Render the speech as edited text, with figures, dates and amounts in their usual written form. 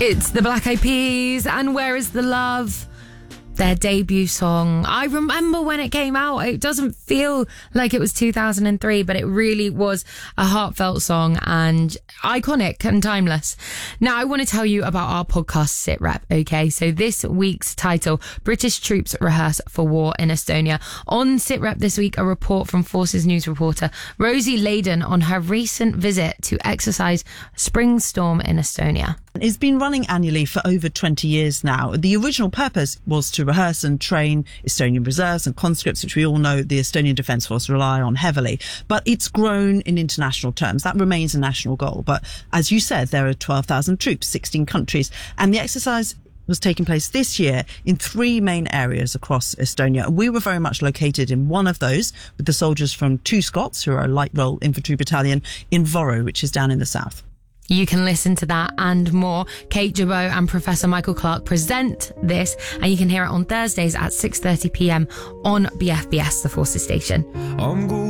It's the Black Eyed Peas and Where Is the Love? Their debut song. I remember when it came out. It doesn't feel like it was 2003, but it really was a heartfelt song and iconic and timeless. Now, I want to tell you about our podcast, SitRep, okay? So this week's title, British Troops Rehearse for War in Estonia. On SitRep this week, a report from Forces News reporter Rosie Layden on her recent visit to exercise Spring Storm in Estonia. It's been running annually for over 20 years now. The original purpose was to rehearse and train Estonian reserves and conscripts, which we all know the Estonian Defence Force rely on heavily. But it's grown in international terms. That remains a national goal. But as you said, there are 12,000 troops, 16 countries, and the exercise was taking place this year in 3 main areas across Estonia. We were very much located in one of those with the soldiers from 2 Scots, who are a light role infantry battalion, in Võru, which is down in the south. You can listen to that and more. Kate Jabot and Professor Michael Clark present this, and you can hear it on Thursdays at 6:30 p.m. on BFBS, the Forces station.